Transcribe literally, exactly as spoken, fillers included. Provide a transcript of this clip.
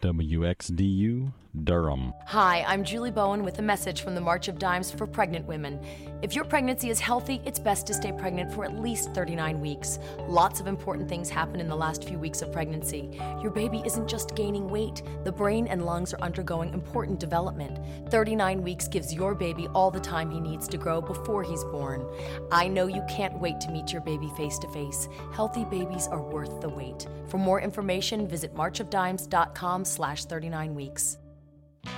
W X D U, Durham. Hi, I'm Julie Bowen with a message from the March of Dimes for pregnant women. If your pregnancy is healthy, it's best to stay pregnant for at least thirty-nine weeks. Lots of important things happen in the last few weeks of pregnancy. Your baby isn't just gaining weight. The brain and lungs are undergoing important development. thirty-nine weeks gives your baby all the time he needs to grow before he's born. I know you can't wait to meet your baby face to face. Healthy babies are worth the wait. For more information, visit march of dimes dot com slash thirty-nine weeks.